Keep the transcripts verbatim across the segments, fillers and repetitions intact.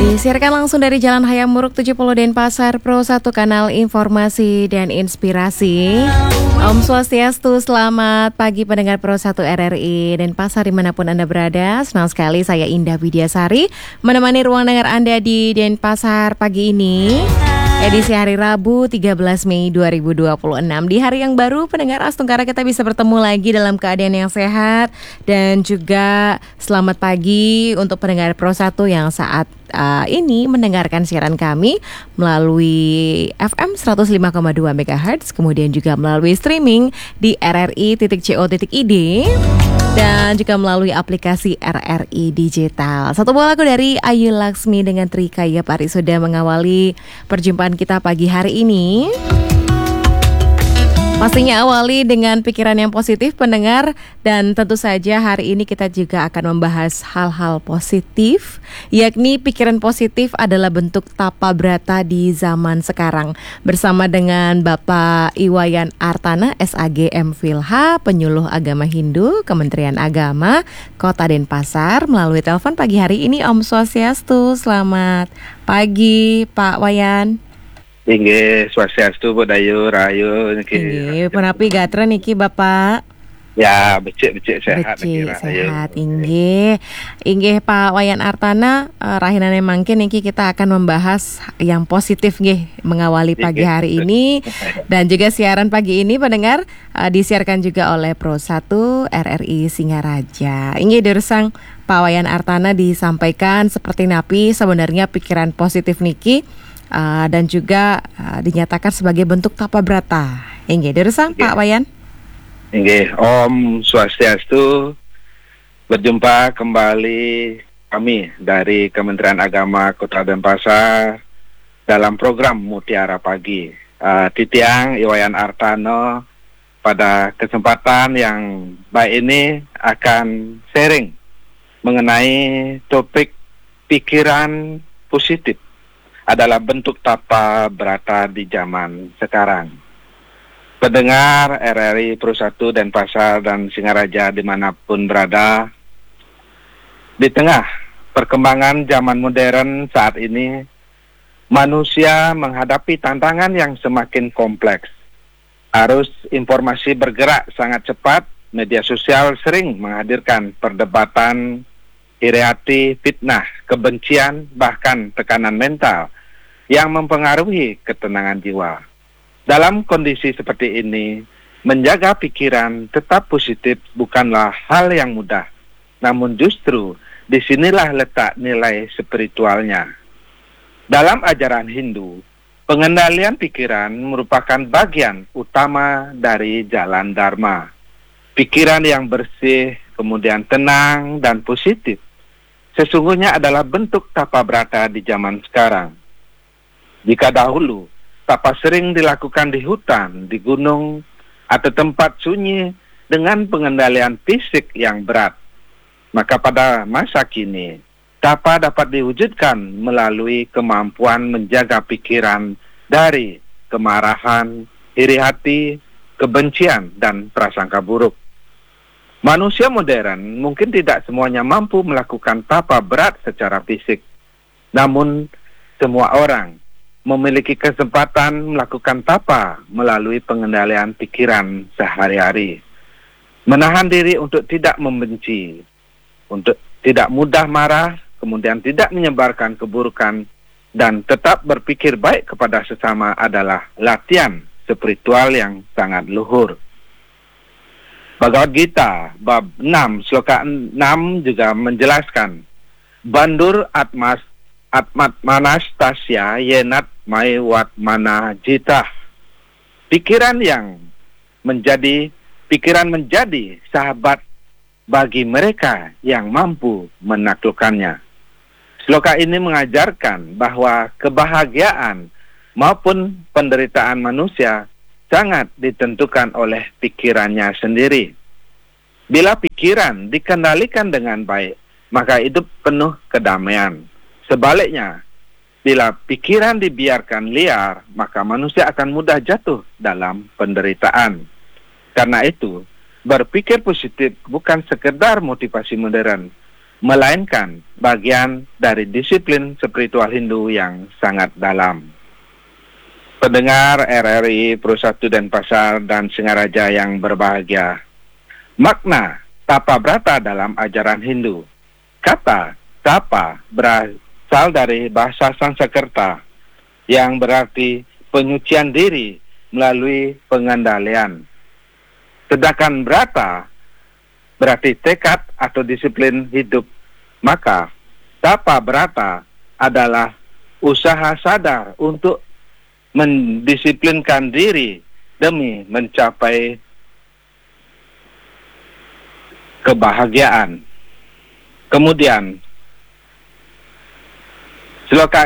Disiarkan langsung dari Jalan Hayam Muruk tujuh puluh Denpasar, Pro satu Kanal Informasi dan Inspirasi. Om Swastiastu, selamat pagi pendengar Pro satu R R I Denpasar dimanapun Anda berada. Senang sekali saya Indah Widiasari menemani ruang dengar Anda di Denpasar pagi ini. Edisi hari Rabu tiga belas Mei dua ribu dua puluh enam. Di hari yang baru pendengar Astungkara kita bisa bertemu lagi dalam keadaan yang sehat. Dan juga selamat pagi untuk pendengar Pro satu yang saat uh, ini mendengarkan siaran kami melalui F M seratus lima koma dua megahertz, kemudian juga melalui streaming di r r i titik co titik i d dan juga melalui aplikasi R R I Digital. Satu buah lagu dari Ayu Laksmi dengan Trikaya Pari sudah mengawali perjumpaan kita pagi hari ini. Pastinya awali dengan pikiran yang positif pendengar, dan tentu saja hari ini kita juga akan membahas hal-hal positif, yakni pikiran positif adalah bentuk tapa brata di zaman sekarang. Bersama dengan Bapak Iwayan Artana, S A G M Philha, penyuluh agama Hindu, Kementerian Agama, Kota Denpasar, melalui telepon pagi hari ini. Om Swastiastu, selamat pagi Pak Wayan. Inggih, Swastiastu Budayu Rayu niki. Inggih, punapi gatra niki Bapak. Ya, becik-becik sehat niki. Becik sehat, inggih. Inggih Pak Wayan Artana, uh, rahinane mangke niki kita akan membahas yang positif nggih mengawali pagi hari ini. Dan juga siaran pagi ini pendengar uh, disiarkan juga oleh Pro satu R R I Singaraja. Inggih dirsang Pak Wayan Artana disampaikan seperti napi sebenarnya pikiran positif niki Uh, dan juga uh, dinyatakan sebagai bentuk tapa brata. Inggih, diresang Pak Wayan. Inggih, Om Swastiastu. Berjumpa kembali kami dari Kementerian Agama Kota Denpasar dalam program Mutiara Pagi. Uh, Titiang Iwayan Artano pada kesempatan yang baik ini akan sharing mengenai topik pikiran positif adalah bentuk tapa brata di zaman sekarang. Pendengar R R I Pro satu Denpasar dan Singaraja dimanapun berada, di tengah perkembangan zaman modern saat ini, manusia menghadapi tantangan yang semakin kompleks. Arus informasi bergerak sangat cepat, media sosial sering menghadirkan perdebatan, iri hati, fitnah, kebencian, bahkan tekanan mental yang mempengaruhi ketenangan jiwa. Dalam kondisi seperti ini, menjaga pikiran tetap positif bukanlah hal yang mudah. Namun justru disinilah letak nilai spiritualnya. Dalam ajaran Hindu, pengendalian pikiran merupakan bagian utama dari jalan Dharma. Pikiran yang bersih, kemudian tenang dan positif, sesungguhnya adalah bentuk tapa brata di zaman sekarang. Jika dahulu tapa sering dilakukan di hutan, di gunung, atau tempat sunyi dengan pengendalian fisik yang berat, maka pada masa kini tapa dapat diwujudkan melalui kemampuan menjaga pikiran dari kemarahan, iri hati, kebencian, dan prasangka buruk. Manusia modern mungkin tidak semuanya mampu melakukan tapa berat secara fisik. Namun, semua orang memiliki kesempatan melakukan tapa melalui pengendalian pikiran sehari-hari. Menahan diri untuk tidak membenci, untuk tidak mudah marah, kemudian tidak menyebarkan keburukan, dan tetap berpikir baik kepada sesama adalah latihan spiritual yang sangat luhur. Bhagavad Gita bab enam sloka enam juga menjelaskan, Bandur atmas atmat manastasya yenat maiwat mana jita. Pikiran yang menjadi pikiran menjadi sahabat bagi mereka yang mampu menaklukkannya. Sloka ini mengajarkan bahwa kebahagiaan maupun penderitaan manusia sangat ditentukan oleh pikirannya sendiri. Bila pikiran dikendalikan dengan baik, maka hidup penuh kedamaian. Sebaliknya, bila pikiran dibiarkan liar, maka manusia akan mudah jatuh dalam penderitaan. Karena itu, berpikir positif bukan sekedar motivasi modern, melainkan bagian dari disiplin spiritual Hindu yang sangat dalam. Pendengar R R I Pro satu Denpasar dan Singaraja yang berbahagia, makna tapa brata dalam ajaran Hindu. Kata tapa berasal dari bahasa Sanskerta yang berarti penyucian diri melalui pengendalian. Sedangkan brata berarti tekad atau disiplin hidup. Maka tapa brata adalah usaha sadar untuk mendisiplinkan diri demi mencapai kebahagiaan. Kemudian sloka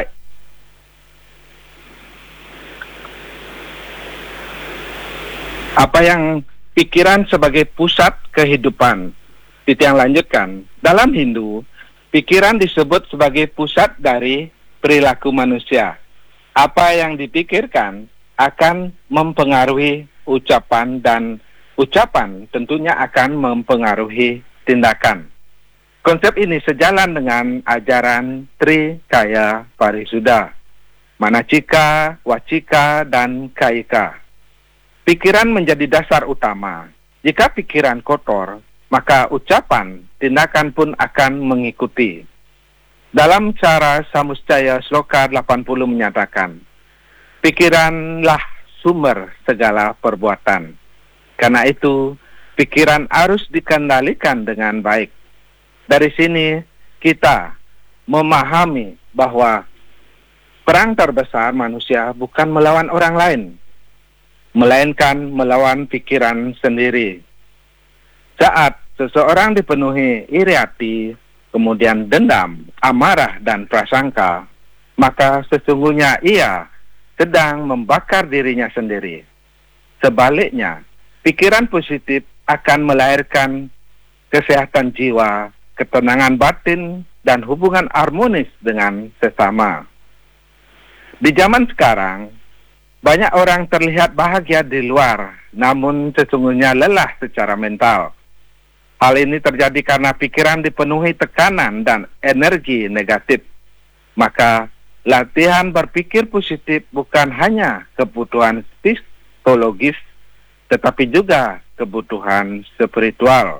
apa yang pikiran sebagai pusat kehidupan. Itu yang lanjutkan. Dalam Hindu, pikiran disebut sebagai pusat dari perilaku manusia. Apa yang dipikirkan akan mempengaruhi ucapan dan ucapan tentunya akan mempengaruhi tindakan. Konsep ini sejalan dengan ajaran Trikaya Parisuddha, Manacika, Wacika, dan Kaika. Pikiran menjadi dasar utama. Jika pikiran kotor, maka ucapan, tindakan pun akan mengikuti. Dalam cara Samuscaya Sloka delapan puluh menyatakan, pikiranlah sumber segala perbuatan. Karena itu, pikiran harus dikendalikan dengan baik. Dari sini, kita memahami bahwa perang terbesar manusia bukan melawan orang lain, melainkan melawan pikiran sendiri. Saat seseorang dipenuhi iri hati, kemudian dendam, amarah, dan prasangka, maka sesungguhnya ia sedang membakar dirinya sendiri. Sebaliknya, pikiran positif akan melahirkan kesehatan jiwa, ketenangan batin, dan hubungan harmonis dengan sesama. Di zaman sekarang, banyak orang terlihat bahagia di luar, namun sesungguhnya lelah secara mental. Hal ini terjadi karena pikiran dipenuhi tekanan dan energi negatif. Maka, latihan berpikir positif bukan hanya kebutuhan psikologis, tetapi juga kebutuhan spiritual.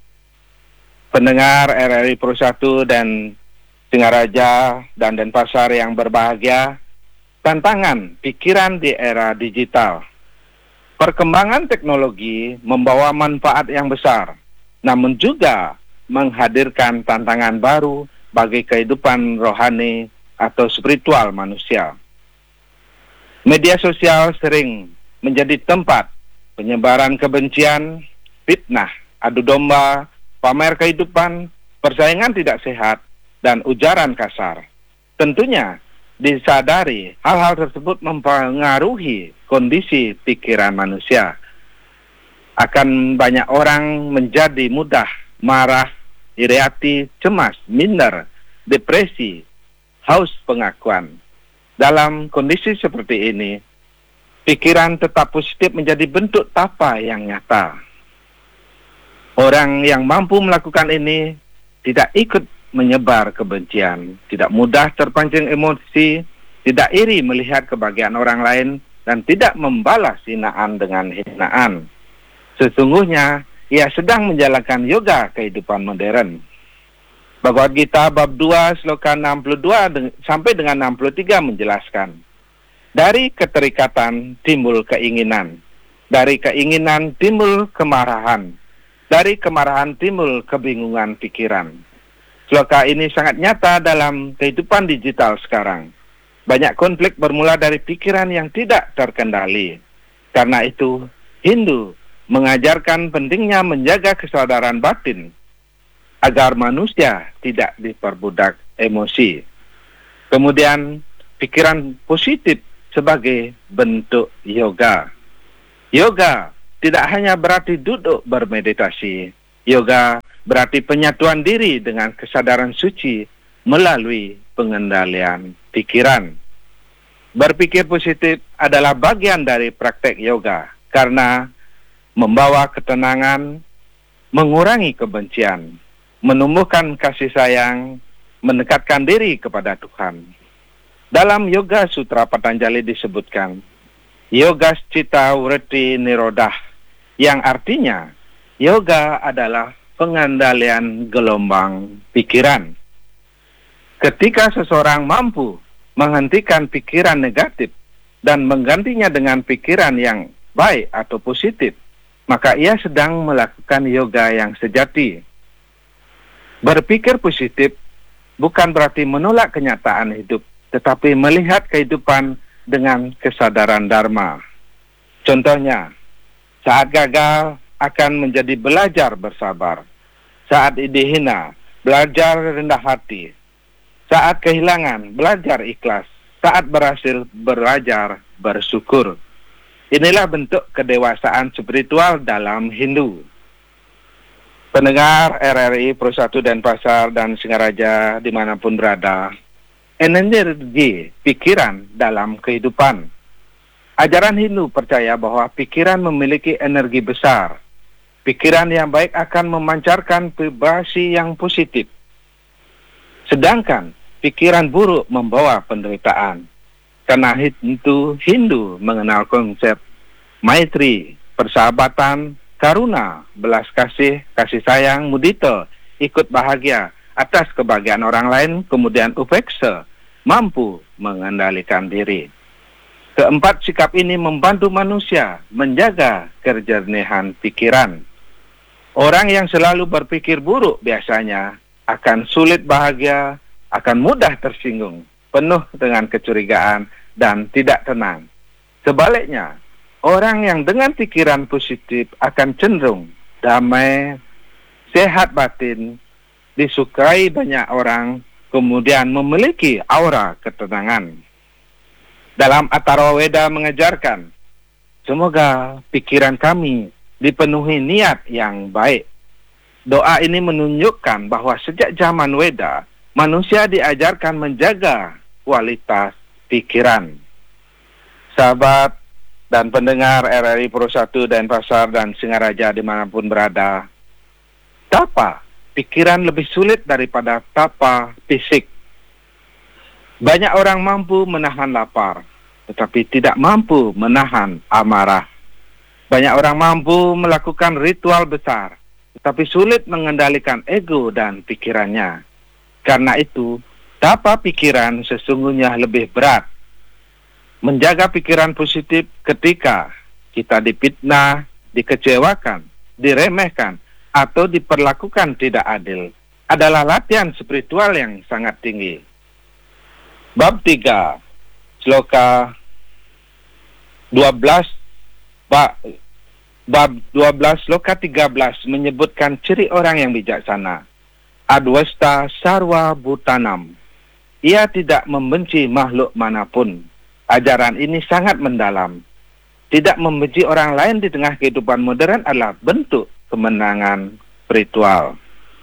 Pendengar R R I Pro satu dan Singaraja dan Denpasar yang berbahagia, tantangan pikiran di era digital. Perkembangan teknologi membawa manfaat yang besar, namun juga menghadirkan tantangan baru bagi kehidupan rohani atau spiritual manusia. Media sosial sering menjadi tempat penyebaran kebencian, fitnah, adu domba, pamer kehidupan, persaingan tidak sehat, dan ujaran kasar. Tentunya disadari hal-hal tersebut mempengaruhi kondisi pikiran manusia. Akan banyak orang menjadi mudah marah, iri hati, cemas, minder, depresi, haus pengakuan. Dalam kondisi seperti ini, pikiran tetap positif menjadi bentuk tapa yang nyata. Orang yang mampu melakukan ini tidak ikut menyebar kebencian, tidak mudah terpancing emosi, tidak iri melihat kebahagiaan orang lain, dan tidak membalas hinaan dengan hinaan. Sesungguhnya, ia sedang menjalankan yoga kehidupan modern. Bhagavad Gita bab dua sloka enam puluh dua sampai dengan enam puluh tiga menjelaskan, dari keterikatan timbul keinginan, dari keinginan timbul kemarahan, dari kemarahan timbul kebingungan pikiran. Sloka ini sangat nyata dalam kehidupan digital sekarang. Banyak konflik bermula dari pikiran yang tidak terkendali. Karena itu, Hindu mengajarkan pentingnya menjaga kesadaran batin agar manusia tidak diperbudak emosi. Kemudian, pikiran positif sebagai bentuk yoga. Yoga tidak hanya berarti duduk bermeditasi. Yoga berarti penyatuan diri dengan kesadaran suci melalui pengendalian pikiran. Berpikir positif adalah bagian dari praktek yoga karena membawa ketenangan, mengurangi kebencian, menumbuhkan kasih sayang, mendekatkan diri kepada Tuhan. Dalam Yoga Sutra Patanjali disebutkan, Yoga Citta Vritti Nirodha, yang artinya yoga adalah pengendalian gelombang pikiran. Ketika seseorang mampu menghentikan pikiran negatif dan menggantinya dengan pikiran yang baik atau positif, maka ia sedang melakukan yoga yang sejati. Berpikir positif bukan berarti menolak kenyataan hidup, tetapi melihat kehidupan dengan kesadaran dharma. Contohnya, saat gagal akan menjadi belajar bersabar. Saat dihina, belajar rendah hati. Saat kehilangan, belajar ikhlas. Saat berhasil, belajar bersyukur. Inilah bentuk kedewasaan spiritual dalam Hindu. Pendengar R R I Pro satu Denpasar dan Singaraja dimanapun berada, energi pikiran dalam kehidupan. Ajaran Hindu percaya bahwa pikiran memiliki energi besar. Pikiran yang baik akan memancarkan vibrasi yang positif. Sedangkan pikiran buruk membawa penderitaan. Karena itu Hindu mengenal konsep Maitri, persahabatan, karuna, belas kasih, kasih sayang, mudita, ikut bahagia atas kebahagiaan orang lain, kemudian upeksa, mampu mengendalikan diri. Keempat sikap ini membantu manusia menjaga kejernihan pikiran. Orang yang selalu berpikir buruk biasanya akan sulit bahagia, akan mudah tersinggung, penuh dengan kecurigaan dan tidak tenang. Sebaliknya, orang yang dengan pikiran positif akan cenderung damai, sehat batin, disukai banyak orang, kemudian memiliki aura ketenangan. Dalam Atharva Veda mengajarkan, semoga pikiran kami dipenuhi niat yang baik. Doa ini menunjukkan bahwa sejak zaman Weda, manusia diajarkan menjaga kualitas pikiran. Sahabat dan pendengar R R I Pro satu Denpasar dan Singaraja dimanapun berada, tapa pikiran lebih sulit daripada tapa fisik. Banyak orang mampu menahan lapar, tetapi tidak mampu menahan amarah. Banyak orang mampu melakukan ritual besar, tetapi sulit mengendalikan ego dan pikirannya. Karena itu, tapa pikiran sesungguhnya lebih berat. Menjaga pikiran positif ketika kita difitnah, dikecewakan, diremehkan, atau diperlakukan tidak adil adalah latihan spiritual yang sangat tinggi. Bab tiga, Sloka dua belas, Bab, bab dua belas, Sloka tiga belas menyebutkan ciri orang yang bijaksana. Adwasta sarwa bhutanam. Ia tidak membenci makhluk manapun. Ajaran ini sangat mendalam. Tidak membenci orang lain di tengah kehidupan modern adalah bentuk kemenangan spiritual.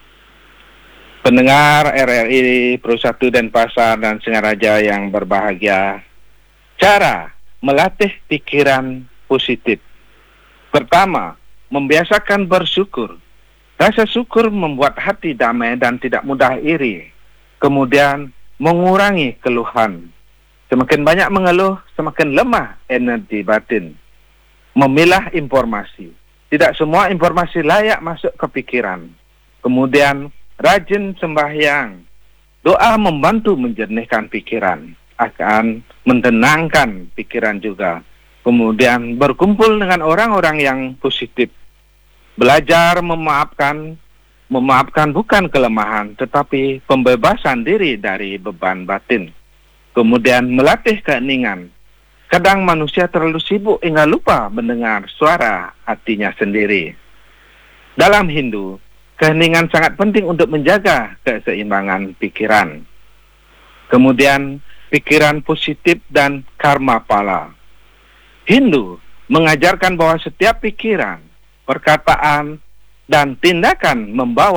Pendengar R R I Pro satu Denpasar dan Singaraja yang berbahagia, cara melatih pikiran positif. Pertama, membiasakan bersyukur. Rasa syukur membuat hati damai dan tidak mudah iri. Kemudian, mengurangi keluhan. Semakin banyak mengeluh, semakin lemah energi batin. Memilah informasi. Tidak semua informasi layak masuk ke pikiran. Kemudian, rajin sembahyang. Doa membantu menjernihkan pikiran. Akan menenangkan pikiran juga. Kemudian berkumpul dengan orang-orang yang positif. Belajar memaafkan. Memaafkan bukan kelemahan, tetapi pembebasan diri dari beban batin. Kemudian melatih keheningan. Kadang manusia terlalu sibuk hingga lupa mendengar suara hatinya sendiri. Dalam Hindu, keheningan sangat penting untuk menjaga keseimbangan pikiran. Kemudian, pikiran positif dan karma pala. Hindu mengajarkan bahwa setiap pikiran, perkataan, dan tindakan membawa